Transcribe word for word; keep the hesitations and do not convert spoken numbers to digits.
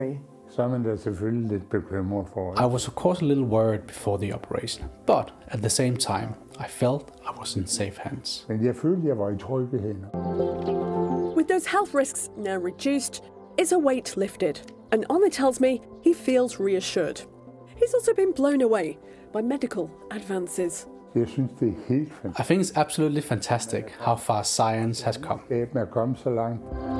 Så er man da selvfølgelig lidt bekymret for det. I was of course a little worried before the operation, but at the same time, I felt I was in safe hands. Men jeg følte, jeg var i trygge hænder. With those health risks now reduced, is a weight lifted? And Omar tells me he feels reassured. He's also been blown away by medical advances. Jeg synes, det er helt fantastisk. I think it's absolutely fantastic how far science has come. Æben er kommet så langt.